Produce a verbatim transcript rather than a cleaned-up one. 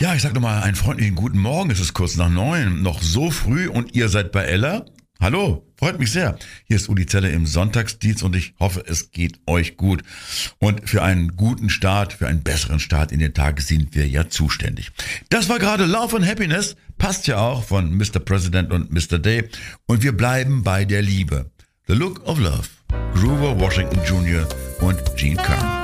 Ja, ich sag nochmal einen freundlichen guten Morgen. Es ist kurz nach neun, noch so früh und ihr seid bei Ella. Hallo, freut mich sehr. Hier ist Uli Zelle im Sonntagsdienst und ich hoffe, es geht euch gut. Und für einen guten Start, für einen besseren Start in den Tag sind wir ja zuständig. Das war gerade Love and Happiness, passt ja auch von Mister President und Mister Day. Und wir bleiben bei der Liebe. The Look of Love, Grover Washington Junior und Gene Kern.